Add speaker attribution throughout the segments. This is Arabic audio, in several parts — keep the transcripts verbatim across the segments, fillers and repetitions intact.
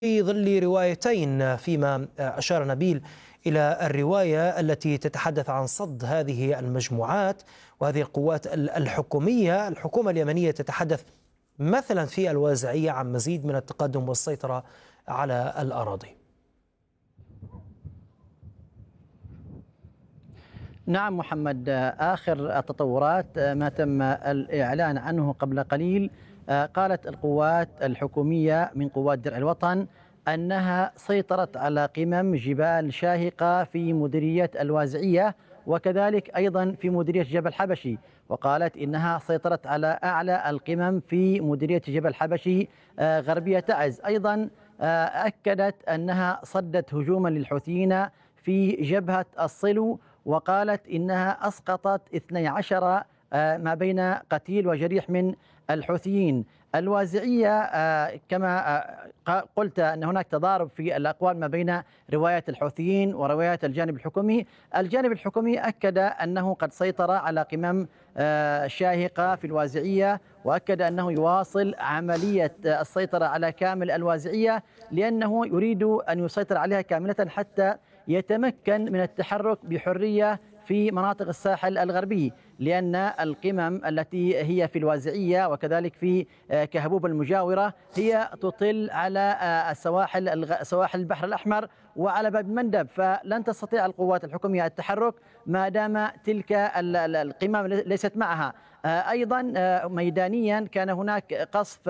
Speaker 1: في ظل روايتين، فيما أشار نبيل إلى الرواية التي تتحدث عن صد هذه المجموعات وهذه القوات الحكومية. الحكومة اليمنية تتحدث مثلا في الوازعية عن مزيد من التقدم والسيطرة على الأراضي.
Speaker 2: نعم محمد، آخر التطورات ما تم الإعلان عنه قبل قليل، قالت القوات الحكومية من قوات درع الوطن أنها سيطرت على قمم جبال شاهقة في مديرية الوازعية وكذلك أيضا في مديرية جبل حبشي، وقالت إنها سيطرت على أعلى القمم في مديرية جبل حبشي غربية تعز. أيضا أكدت أنها صدت هجوما للحوثيين في جبهة الصلو، وقالت إنها أسقطت اثني عشر ما بين قتيل وجريح من الحوثيين. الوازعية كما قلت أن هناك تضارب في الأقوال ما بين رواية الحوثيين ورواية الجانب الحكومي. الجانب الحكومي أكد أنه قد سيطر على قمم شاهقة في الوازعية، وأكد أنه يواصل عملية السيطرة على كامل الوازعية لأنه يريد أن يسيطر عليها كاملة حتى يتمكن من التحرك بحرية في مناطق الساحل الغربي، لأن القمم التي هي في الوازعية وكذلك في كهبوب المجاورة هي تطل على السواحل سواحل البحر الأحمر وعلى باب المندب، فلن تستطيع القوات الحكومية التحرك ما دام تلك القمم ليست معها. أيضا ميدانيا كان هناك قصف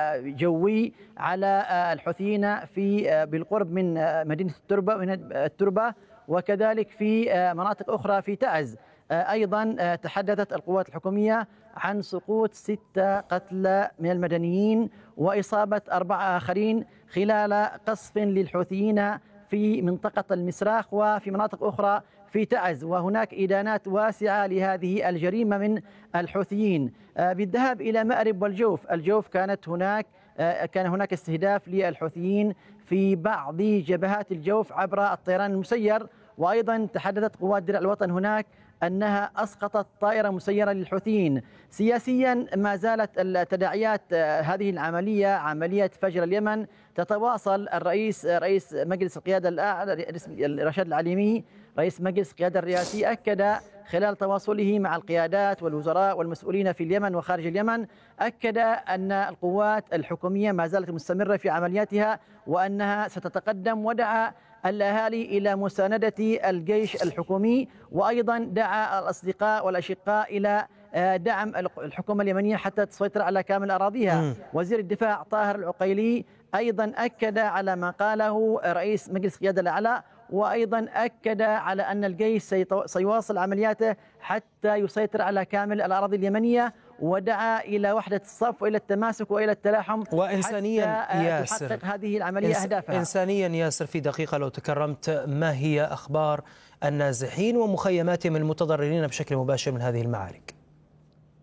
Speaker 2: جوي على الحوثيين في بالقرب من مدينة التربة من التربة وكذلك في مناطق أخرى في تعز. أيضا تحدثت القوات الحكومية عن سقوط ستة قتلى من المدنيين وإصابة أربعة آخرين خلال قصف للحوثيين في منطقة المسراخ وفي مناطق أخرى في تعز، وهناك إدانات واسعة لهذه الجريمة من الحوثيين. بالذهاب إلى مأرب والجوف، الجوف كانت هناك كان هناك استهداف للحوثيين في بعض جبهات الجوف عبر الطيران المسير، وأيضا تحدثت قوات درع الوطن هناك أنها أسقطت طائرة مسيرة للحوثيين. سياسيا ما زالت التداعيات هذه العملية عملية فجر اليمن تتواصل. الرئيس رئيس مجلس القيادة الأعلى رشاد العليمي رئيس مجلس القيادة الرئاسي أكد خلال تواصله مع القيادات والوزراء والمسؤولين في اليمن وخارج اليمن، أكد أن القوات الحكومية ما زالت مستمرة في عملياتها وأنها ستتقدم، ودعا الأهالي إلى مساندة الجيش الحكومي، وأيضا دعا الأصدقاء والأشقاء إلى دعم الحكومة اليمنية حتى تسيطر على كامل أراضيها. وزير الدفاع طاهر العقيلي أيضا أكد على ما قاله رئيس مجلس القيادة الأعلى، وأيضا أكد على أن الجيش سيواصل عملياته حتى يسيطر على كامل الأراضي اليمنية، ودعا إلى وحدة الصف وإلى التماسك وإلى التلاحم
Speaker 1: وإنسانيا
Speaker 2: حتى
Speaker 1: ياسر
Speaker 2: تحقق هذه العملية
Speaker 1: إنس
Speaker 2: أهدافها.
Speaker 1: إنسانيا ياسر، في دقيقة لو تكرمت، ما هي أخبار النازحين ومخيماتهم المتضررين بشكل مباشر من هذه المعارك؟